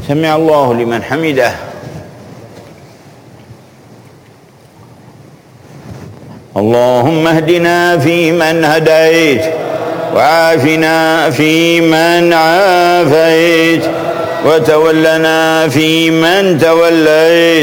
سمع الله لمن حمده. اللهم اهدنا فيمن هديت، وعافنا فيمن عافيت، وتولنا فيمن توليت،